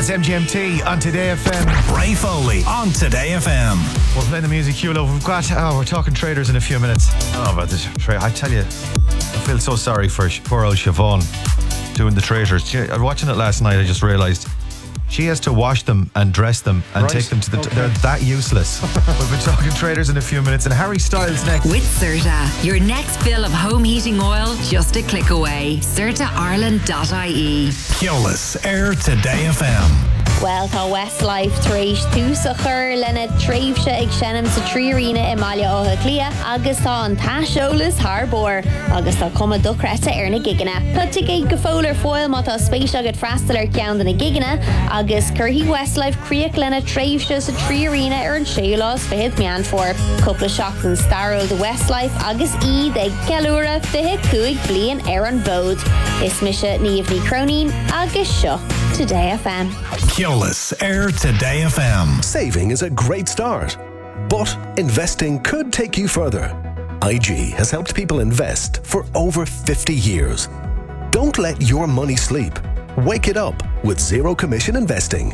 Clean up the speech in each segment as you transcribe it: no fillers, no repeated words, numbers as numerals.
That's MGMT on Today FM. Ray Foley on Today FM. We're playing the music, Hulo. We're talking traders in a few minutes. I don't know about this trade. I tell you, I feel so sorry for poor old Siobhan doing the traders. I was watching it last night. I just realised she has to wash them and dress them and take them to the... They're that useless. We'll be talking traders in a few minutes. And Harry Styles next. With CERTA, your next fill of home heating oil just a click away. CERTAIreland.ie. Keolis, Air Today FM. Well, tá Westlife tréis tús a chur lena tréimhse ag seanam sa tríarina I Maile Átha Clia agus tá an táseolalas Harbor agus tá cuma ducreta na gigana. Tutig é go fólar foil má tá spéis agad freistal ceann na gigana agus curhí Westlife críoch lena tréimhse sa tríarina an séolás fihid meán for. Cúpla seach an starro de Westlife agus iad ag ceúra fihid cuaig blian an bód. Is mise níomh ní cronín agus seo Today FM. Keolis, Air Today FM. Saving is a great start, but investing could take you further. IG has helped people invest for over 50 years. Don't let your money sleep. Wake it up with zero commission investing.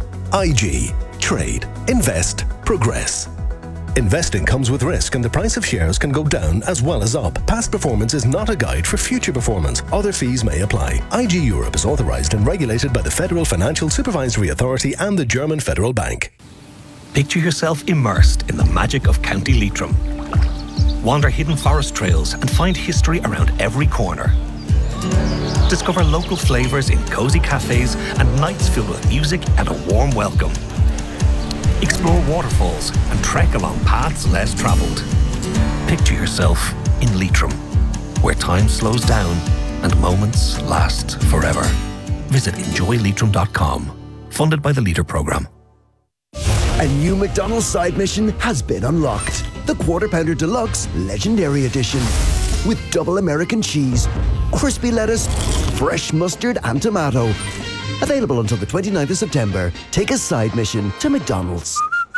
IG. Trade. Invest. Progress. Investing comes with risk and the price of shares can go down as well as up. Past performance is not a guide for future performance. Other fees may apply. IG Europe is authorised and regulated by the Federal Financial Supervisory Authority and the German Federal Bank. Picture yourself immersed in the magic of County Leitrim. Wander hidden forest trails and find history around every corner. Discover local flavours in cosy cafes and nights filled with music and a warm welcome. Explore waterfalls and trek along paths less travelled. Picture yourself in Leitrim, where time slows down and moments last forever. Visit enjoyleitrim.com. Funded by the Leader Programme. A new McDonald's side mission has been unlocked. The Quarter Pounder Deluxe Legendary Edition. With double American cheese, crispy lettuce, fresh mustard and tomato. Available until the 29th of September. Take a side mission to McDonald's.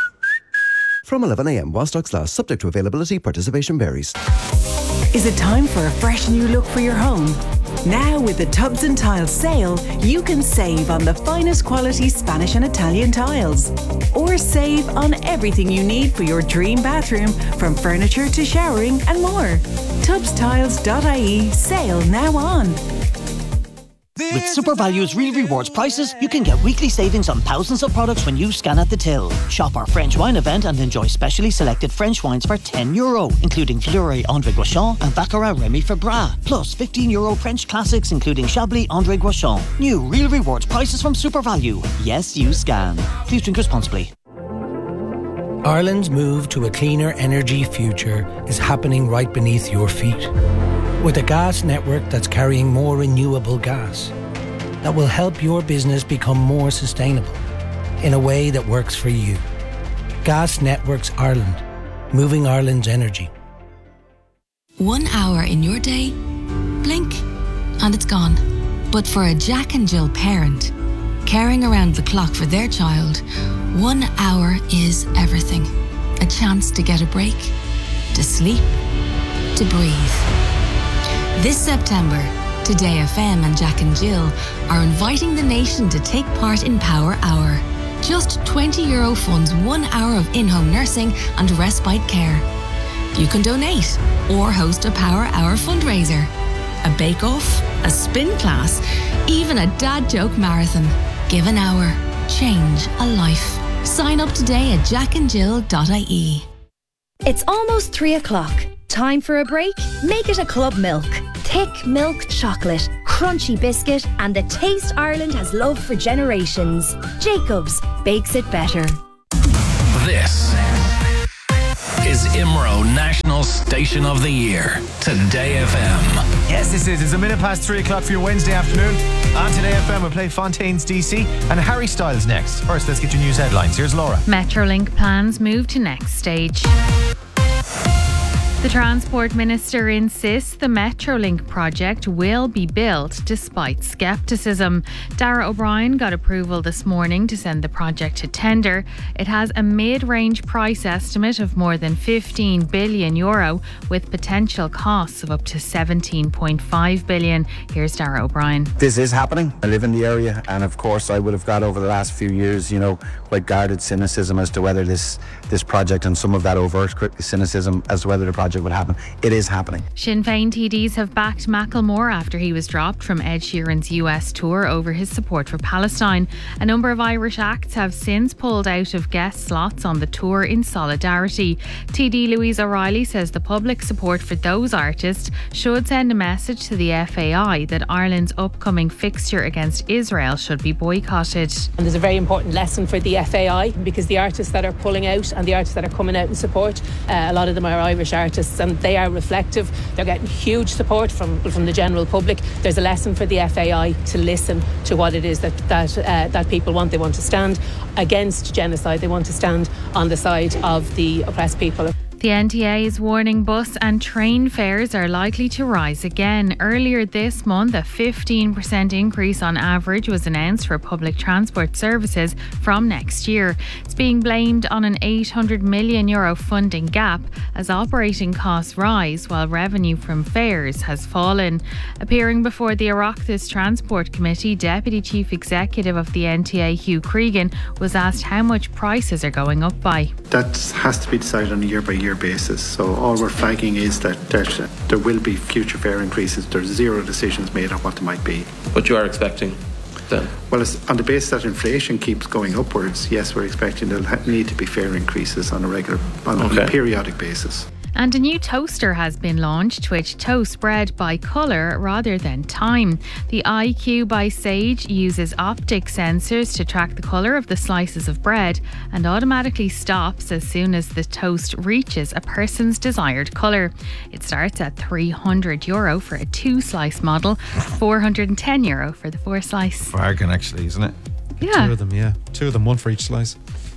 From 11 a.m. while stocks last, subject to availability, participation varies. Is it time for a fresh new look for your home? Now with the Tubs and Tiles sale, you can save on the finest quality Spanish and Italian tiles. Or save on everything you need for your dream bathroom, from furniture to showering and more. Tubstiles.ie sale now on. With SuperValue's Real Rewards prices, you can get weekly savings on thousands of products when you scan at the till. Shop our French wine event and enjoy specially selected French wines for €10, including Fleury André Gauchon and Baccarat Remy Febras. Plus €15 French classics, including Chablis André Gauchon. New Real Rewards prices from SuperValue. Yes, you scan. Please drink responsibly. Ireland's move to a cleaner energy future is happening right beneath your feet. With a gas network that's carrying more renewable gas, that will help your business become more sustainable in a way that works for you. Gas Networks Ireland, moving Ireland's energy. 1 hour in your day, blink, and it's gone. But for a Jack and Jill parent, caring around the clock for their child, 1 hour is everything. A chance to get a break, to sleep, to breathe. This September, Today FM and Jack and Jill are inviting the nation to take part in Power Hour. Just €20 funds 1 hour of in-home nursing and respite care. You can donate or host a Power Hour fundraiser, a bake-off, a spin class, even a dad joke marathon. Give an hour, change a life. Sign up today at jackandjill.ie. It's almost 3 o'clock. Time for a break? Make it a Club Milk. Thick milk chocolate, crunchy biscuit, and the taste Ireland has loved for generations. Jacobs bakes it better. This is IMRO National Station of the Year. Today FM. Yes, this is. It's a minute past 3 o'clock for your Wednesday afternoon. On Today FM, we'll play Fontaine's DC and Harry Styles next. First, let's get your news headlines. Here's Laura. Metrolink plans move to next stage. The Transport Minister insists the Metrolink project will be built despite scepticism. Darragh O'Brien got approval this morning to send the project to tender. It has a mid-range price estimate of more than €15 billion with potential costs of up to €17.5 billion. Here's Darragh O'Brien. This is happening. I live in the area, and of course I would have got over the last few years, quite guarded cynicism as to whether this project, and some of that overt cynicism as to whether the project would happen. It is happening. Sinn Féin TDs have backed Macklemore after he was dropped from Ed Sheeran's US tour over his support for Palestine. A number of Irish acts have since pulled out of guest slots on the tour in solidarity. TD Louise O'Reilly says the public support for those artists should send a message to the FAI that Ireland's upcoming fixture against Israel should be boycotted. And there's a very important lesson for the FAI, because the artists that are pulling out and the artists that are coming out in support, a lot of them are Irish artists, and they are reflective. They're getting huge support from the general public. There's a lesson for the FAI to listen to what it is that people want. They want to stand against genocide. They want to stand on the side of the oppressed people. The NTA is warning bus and train fares are likely to rise again. Earlier this month, a 15% increase on average was announced for public transport services from next year. It's being blamed on an €800 million funding gap as operating costs rise while revenue from fares has fallen. Appearing before the Oireachtas Transport Committee, Deputy Chief Executive of the NTA, Hugh Cregan, was asked how much prices are going up by. That has to be decided on a year-by-year basis. So all we're flagging is that there will be future fare increases. There's zero decisions made on what they might be. But you are expecting then? Well, it's on the basis that inflation keeps going upwards, yes, we're expecting there'll need to be fare increases on a periodic basis. And a new toaster has been launched which toasts bread by colour rather than time. The IQ by Sage uses optic sensors to track the colour of the slices of bread and automatically stops as soon as the toast reaches a person's desired colour. It starts at €300 for a 2-slice model, €410 for the 4-slice. Bargain actually, isn't it? Yeah. 2 of them, yeah. 2 of them, one for each slice.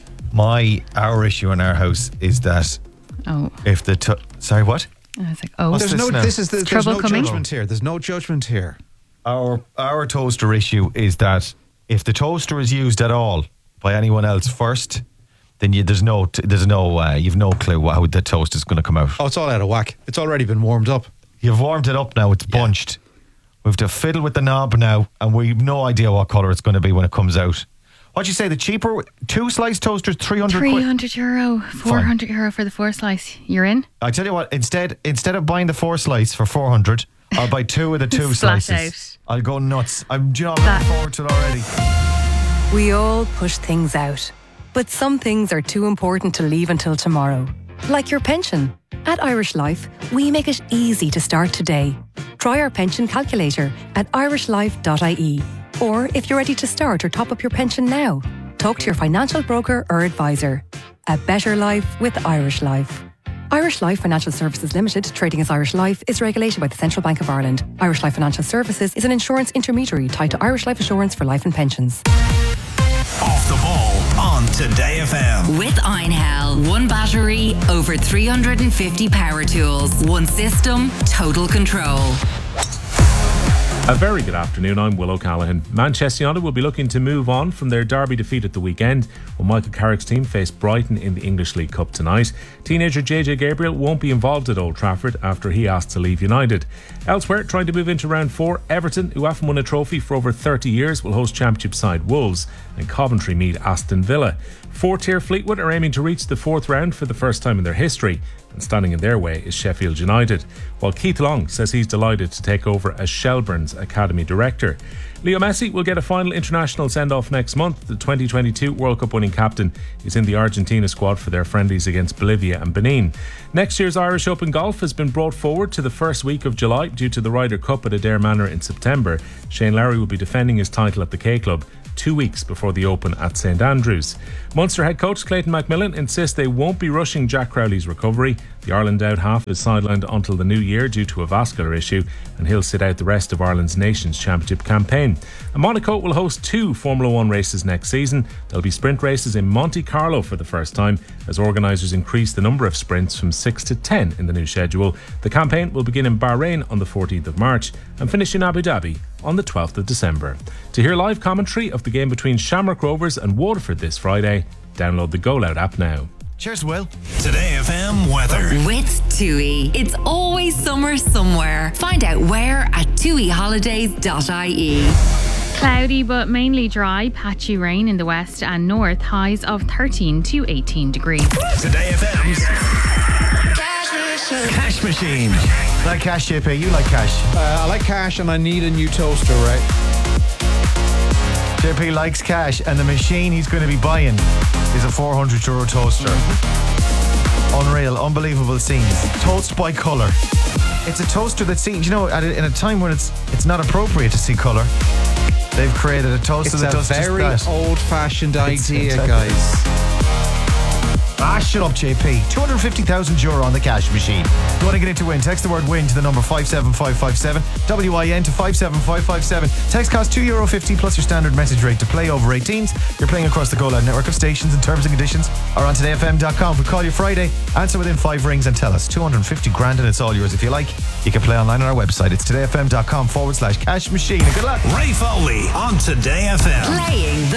Our issue in our house is that if the sorry, what? I was like, There's trouble no coming? judgment here. There's no judgment here. Our toaster issue is that if the toaster is used at all by anyone else first, then you've no clue how the toast is going to come out. Oh, it's all out of whack. It's already been warmed up. You've warmed it up now. It's bunched. We have to fiddle with the knob now, and we've no idea what colour it's going to be when it comes out. What'd you say? The cheaper 2-slice toasters, €300? €300, €400 for the 4-slice. You're in? I tell you what, instead of buying the 4-slice for 400, I'll buy 2 of the 2 slices. I'll go nuts. I'm looking forward to it already. We all push things out, but some things are too important to leave until tomorrow. Like your pension. At Irish Life, we make it easy to start today. Try our pension calculator at irishlife.ie. Or if you're ready to start or top up your pension now, talk to your financial broker or advisor. A better life with Irish Life. Irish Life Financial Services Limited, trading as Irish Life, is regulated by the Central Bank of Ireland. Irish Life Financial Services is an insurance intermediary tied to Irish Life Assurance for life and pensions. Off the ball on Today FM. With Einhell, one battery, over 350 power tools, one system, total control. A very good afternoon, I'm Will O'Callaghan. Manchester United will be looking to move on from their derby defeat at the weekend when Michael Carrick's team face Brighton in the English League Cup tonight. Teenager JJ Gabriel won't be involved at Old Trafford after he asked to leave United. Elsewhere, trying to move into round 4, Everton, who haven't won a trophy for over 30 years, will host Championship side Wolves, and Coventry meet Aston Villa. 4th-tier Fleetwood are aiming to reach the 4th round for the first time in their history, and standing in their way is Sheffield United, while Keith Long says he's delighted to take over as Shelbourne's academy director. Leo Messi will get a final international send-off next month. The 2022 World Cup winning captain is in the Argentina squad for their friendlies against Bolivia and Benin. Next year's Irish Open Golf has been brought forward to the first week of July due to the Ryder Cup at Adair Manor in September. Shane Lowry will be defending his title at the K Club 2 weeks before the Open at St Andrews. Munster head coach Clayton McMillan insists they won't be rushing Jack Crowley's recovery. The Ireland out half is sidelined until the new year due to a vascular issue, and he'll sit out the rest of Ireland's Nations Championship campaign. And Monaco will host 2 Formula 1 races next season. There'll be sprint races in Monte Carlo for the first time, as organisers increase the number of sprints from 6 to 10 in the new schedule. The campaign will begin in Bahrain on the 14th of March and finish in Abu Dhabi on the 12th of December. To hear live commentary of the game between Shamrock Rovers and Waterford this Friday, download the Go Loud app now. Cheers, Will. Today FM weather. With TUI. It's always summer somewhere. Find out where at tuiholidays.ie. Cloudy but mainly dry, patchy rain in the west and north, highs of 13 to 18 degrees. Today FM's Cash Machine. Like cash, JP? You like cash? I like cash and I need a new toaster, right? JP likes cash, and the machine he's going to be buying is a €400 toaster. Unreal, unbelievable scenes. Toast by colour. It's a toaster that seems, in a time when it's not appropriate to see colour, they've created a toaster that does just that. It's a very old-fashioned idea, guys. Shut up, JP. €250,000 on the cash machine. If you want to get into win, text the word win to the number 57557, WIN to 57557. Text costs €2.50 plus your standard message rate to play over 18s. You're playing across the Go Loud network of stations, and terms and conditions are on todayfm.com. If we call you Friday, answer within 5 rings and tell us. 250 grand and it's all yours. If you like, you can play online on our website. It's todayfm.com/cash machine. Good luck. Ray Foley on Today FM. Playing